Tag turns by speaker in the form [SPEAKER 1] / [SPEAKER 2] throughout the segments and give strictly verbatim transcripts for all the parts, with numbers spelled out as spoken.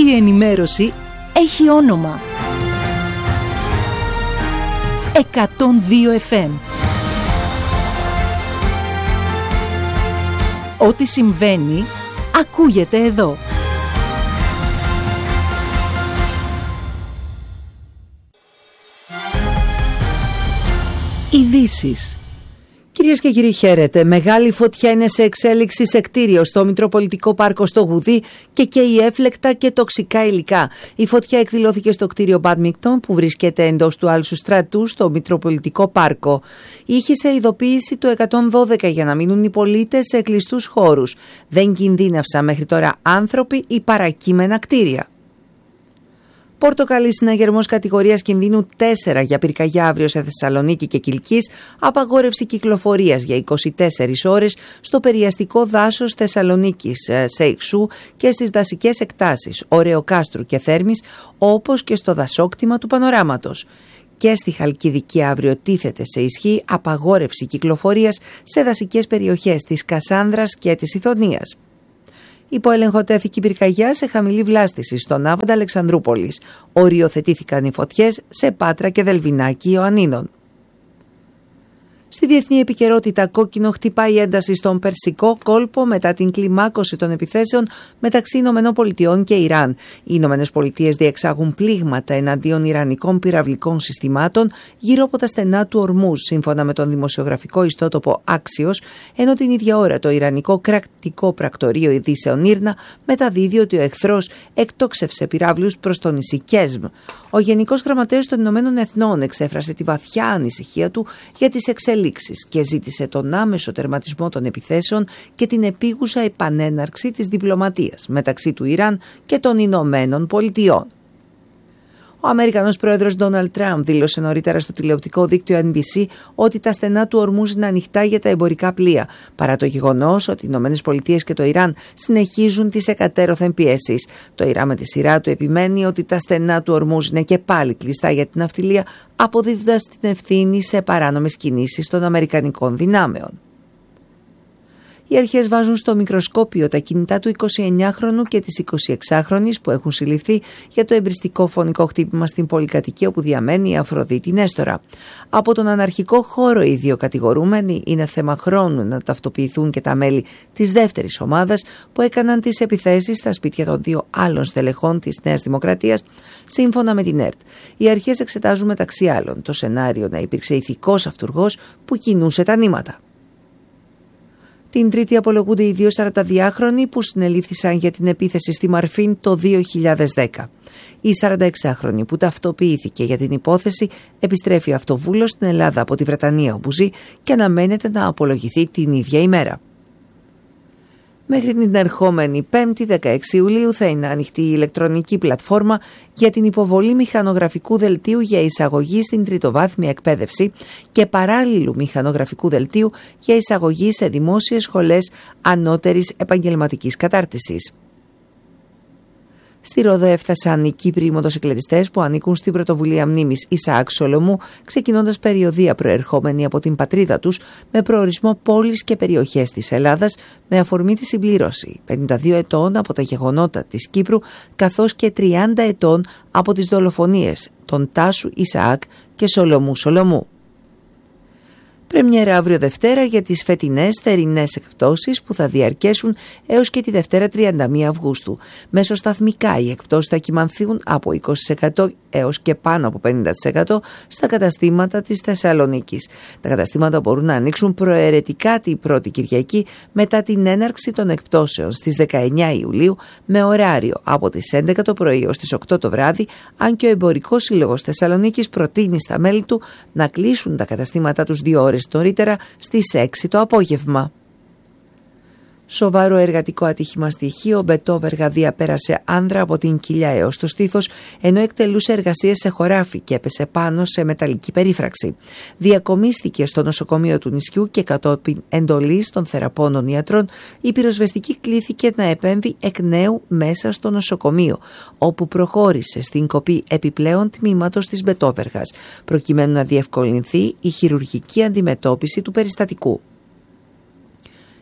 [SPEAKER 1] Η ενημέρωση έχει όνομα. εκατόν δύο εφ εμ. Ό,τι συμβαίνει, ακούγεται εδώ. Ειδήσεις. Κυρίες και κύριοι, χαίρετε. Μεγάλη φωτιά είναι σε εξέλιξη σε κτίριο στο Μητροπολιτικό Πάρκο στο Γουδί και καίει έφλεκτα και τοξικά υλικά. Η φωτιά εκδηλώθηκε στο κτίριο Badminton που βρίσκεται εντός του Άλσου Στρατού στο Μητροπολιτικό Πάρκο. Ήχησε ειδοποίηση του εκατόν δώδεκα για να μείνουν οι πολίτες σε κλειστούς χώρους. Δεν κινδύνευσαν μέχρι τώρα άνθρωποι ή παρακείμενα κτίρια. Πορτοκαλί συναγερμός κατηγορίας κινδύνου τέσσερα για πυρκαγιά αύριο σε Θεσσαλονίκη και Κιλκής, απαγόρευση κυκλοφορίας για είκοσι τέσσερις ώρες στο περιαστικό δάσος Θεσσαλονίκης, Σέιξου και στις δασικές εκτάσεις Ωρεοκάστρου και Θέρμης, όπως και στο δασόκτημα του Πανοράματος. Και στη Χαλκιδική αύριο τίθεται σε ισχύ απαγόρευση κυκλοφορίας σε δασικές περιοχές της Κασάνδρας και της Ηθωνίας. Υπό έλεγχο τέθηκε η πυρκαγιά σε χαμηλή βλάστηση στον Άβαντα Αλεξανδρούπολης. Οριοθετήθηκαν οι φωτιές σε Πάτρα και Δελβινάκη Ιωαννίνων. Στη διεθνή επικαιρότητα, κόκκινο χτυπάει ένταση στον Περσικό κόλπο μετά την κλιμάκωση των επιθέσεων μεταξύ ΗΠΑ και Ιράν. Οι ΗΠΑ διεξάγουν πλήγματα εναντίον ιρανικών πυραυλικών συστημάτων γύρω από τα στενά του Ορμούζ, σύμφωνα με τον δημοσιογραφικό ιστότοπο Axios, ενώ την ίδια ώρα το Ιρανικό κρατικό πρακτορείο ειδήσεων Ήρνα μεταδίδει ότι ο εχθρός εκτόξευσε πυράβλους προς το νησί Κέσμ. Ο Γενικός Γραμματέας των Ηνωμένων Εθνών εξέφρασε τη βαθιά ανησυχία του για τις εξελίξεις και ζήτησε τον άμεσο τερματισμό των επιθέσεων και την επίγουσα επανέναρξη της διπλωματίας μεταξύ του Ιράν και των Ηνωμένων Πολιτειών. Ο Αμερικανός πρόεδρος Ντόναλντ Τραμπ δήλωσε νωρίτερα στο τηλεοπτικό δίκτυο Εν Μπι Σι ότι τα στενά του Ορμούζ είναι ανοιχτά για τα εμπορικά πλοία, παρά το γεγονός ότι οι ΗΠΑ και το Ιράν συνεχίζουν τις εκατέρωθεν πιέσεις. Το Ιράν με τη σειρά του επιμένει ότι τα στενά του Ορμούζ είναι και πάλι κλειστά για την ναυτιλία, αποδίδοντας την ευθύνη σε παράνομες κινήσεις των αμερικανικών δυνάμεων. Οι αρχές βάζουν στο μικροσκόπιο τα κινητά του εικοσιεννιάχρονου και της εικοσιεξάχρονης που έχουν συλληφθεί για το εμπριστικό φωνικό χτύπημα στην πολυκατοικία όπου διαμένει η Αφροδίτη Νέστορα. Από τον αναρχικό χώρο οι δύο κατηγορούμενοι είναι θέμα χρόνου να ταυτοποιηθούν και τα μέλη της δεύτερης ομάδας που έκαναν τις επιθέσεις στα σπίτια των δύο άλλων στελεχών της Νέας Δημοκρατίας, σύμφωνα με την ΕΡΤ. Οι αρχές εξετάζουν μεταξύ άλλων το σενάριο να υπήρξε ηθικός αυτουργός που κινούσε τα νήματα. Την Τρίτη απολογούνται οι δύο σαρανταδυάχρονοι που συνελήφθησαν για την επίθεση στη Μαρφίν το δύο χιλιάδες δέκα. Η σαρανταεξάχρονη που ταυτοποιήθηκε για την υπόθεση επιστρέφει αυτοβούλος στην Ελλάδα από τη Βρετανία όπου ζει και αναμένεται να απολογηθεί την ίδια ημέρα. Μέχρι την ερχόμενη Πέμπτη δεκαέξι Ιουλίου θα είναι ανοιχτή η ηλεκτρονική πλατφόρμα για την υποβολή μηχανογραφικού δελτίου για εισαγωγή στην τριτοβάθμια εκπαίδευση και παράλληλου μηχανογραφικού δελτίου για εισαγωγή σε δημόσιες σχολές ανώτερης επαγγελματικής κατάρτισης. Στη Ρόδο έφτασαν οι Κύπροι μοτοσυκλετιστές που ανήκουν στην πρωτοβουλία μνήμης Ισαάκ Σολομού, ξεκινώντας περιοδεία προερχόμενη από την πατρίδα τους με προορισμό πόλεις και περιοχές της Ελλάδας, με αφορμή τη συμπλήρωση πενήντα δύο ετών από τα γεγονότα της Κύπρου, καθώς και τριάντα ετών από τις δολοφονίες των Τάσου Ισαάκ και Σολομού Σολομού. Πρεμιέρα αύριο Δευτέρα για τις φετινές θερινές εκπτώσεις που θα διαρκέσουν έως και τη Δευτέρα τριάντα μία Αυγούστου. Μεσοσταθμικά οι εκπτώσεις θα κυμανθούν από είκοσι τοις εκατό έως και πάνω από πενήντα τοις εκατό στα καταστήματα της Θεσσαλονίκης. Τα καταστήματα μπορούν να ανοίξουν προαιρετικά την πρώτη Κυριακή μετά την έναρξη των εκπτώσεων στις δεκαεννιά Ιουλίου με ωράριο από τις έντεκα το πρωί έως τις οκτώ το βράδυ, αν και ο Εμπορικός Σύλλογος Θεσσαλονίκης προτείνει στα μέλη του να κλείσουν τα καταστήματά τους δύο ώρες νωρίτερα στις έξι το απόγευμα. Σοβαρό εργατικό ατύχημα στη Χίο. Μπετόβ Εργαδία πέρασε άνδρα από την κοιλιά έως το στήθος ενώ εκτελούσε εργασίες σε χωράφι και έπεσε πάνω σε μεταλλική περίφραξη. Διακομίστηκε στο νοσοκομείο του νησιού και κατόπιν εντολής των θεραπώνων ιατρών η πυροσβεστική κλήθηκε να επέμβει εκ νέου μέσα στο νοσοκομείο, όπου προχώρησε στην κοπή επιπλέον τμήματος της Μπετόβεργας προκειμένου να διευκολυνθεί η χειρουργική αντιμετώπιση του περιστατικού.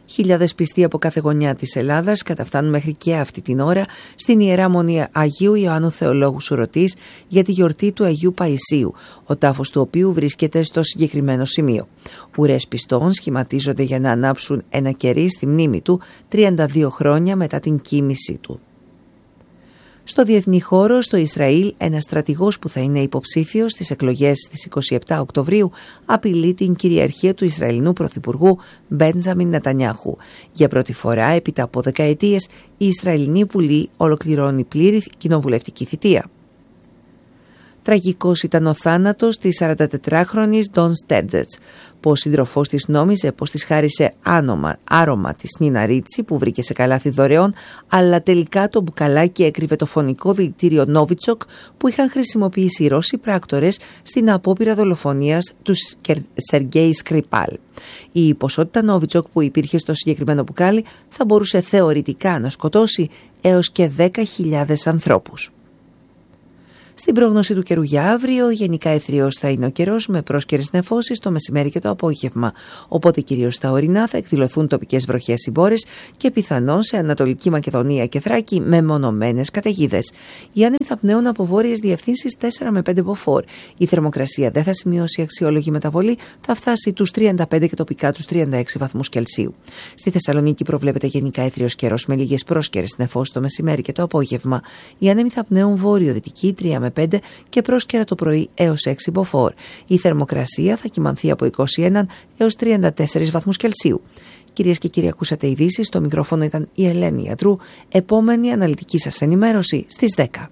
[SPEAKER 1] Χιλιάδες πιστοί από κάθε γωνιά της Ελλάδας καταφτάνουν μέχρι και αυτή την ώρα στην Ιερά Μονή Αγίου Ιωάννου Θεολόγου Σουρωτής για τη γιορτή του Αγίου Παϊσίου, ο τάφος του οποίου βρίσκεται στο συγκεκριμένο σημείο. Ουρές πιστών σχηματίζονται για να ανάψουν ένα κερί στη μνήμη του τριάντα δύο χρόνια μετά την κοίμησή του. Στο διεθνή χώρο, στο Ισραήλ, ένας στρατηγός που θα είναι υποψήφιος στις εκλογές της εικοστή εβδόμη Οκτωβρίου απειλεί την κυριαρχία του Ισραηλινού Πρωθυπουργού Μπέντζαμιν Νετανιάχου. Για πρώτη φορά, έπειτα από δεκαετίες, η Ισραηλινή Βουλή ολοκληρώνει πλήρη κοινοβουλευτική θητεία. Τραγικός ήταν ο θάνατος της σαραντατετράχρονης Ντόν Στέρτζετς, που ο σύντροφός της νόμιζε πως της χάρισε άνομα, άρωμα της Νίνα Ρίτσι που βρήκε σε καλάθι δωρεών, αλλά τελικά το μπουκαλάκι έκρυβε το φωνικό δηλητήριο Νόβιτσοκ που είχαν χρησιμοποιήσει οι Ρώσοι πράκτορες στην απόπειρα δολοφονίας του Σεργέη Σκρυπάλ. Η ποσότητα Νόβιτσοκ που υπήρχε στο συγκεκριμένο μπουκάλι θα μπορούσε θεωρητικά να σκοτώσει έως και δέκα χιλιάδες ανθρώπους. Στην πρόγνωση του καιρού για αύριο, γενικά εθριός θα είναι ο καιρός με πρόσκαιρες νεφώσεις το μεσημέρι και το απόγευμα. Οπότε κυρίως στα ορεινά θα εκδηλωθούν τοπικές βροχές ή μπόρες και πιθανώς σε Ανατολική Μακεδονία και Θράκη με μονομένες καταιγίδες. Οι άνεμοι θα πνέουν από βόρειες διευθύνσεις τέσσερα με πέντε μποφόρ. Η θερμοκρασία δεν θα σημειώσει αξιόλογη μεταβολή, θα φτάσει τους τριάντα πέντε και τοπικά τους τριάντα έξι βαθμούς Κελσίου. Στη Θεσσαλονίκη προβλέπεται γενικά εθριός καιρός με λίγες πρόσκαιρες νεφώσεις το μεσημέρι και το απόγευμα. Οι άνεμοι θα πνέουν βόρειο-δυτική τρία με πέντε και πρόσκαιρα το πρωί έως έξι μποφόρ. Η θερμοκρασία θα κυμανθεί από είκοσι ένα έως τριάντα τέσσερα βαθμούς Κελσίου. Κυρίες και κύριοι, ακούσατε ειδήσεις. Στο μικρόφωνο ήταν η Ελένη Ιατρού. Επόμενη αναλυτική σας ενημέρωση στις δέκα.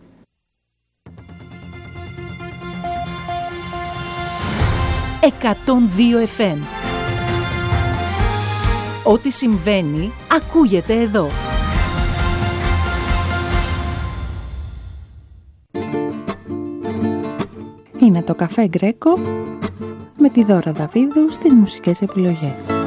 [SPEAKER 2] εκατόν δύο εφ εμ. Ό,τι συμβαίνει ακούγεται εδώ.
[SPEAKER 3] Είναι το Καφέ Γκρέκο με τη Δώρα Δαβίδου στις μουσικές επιλογές.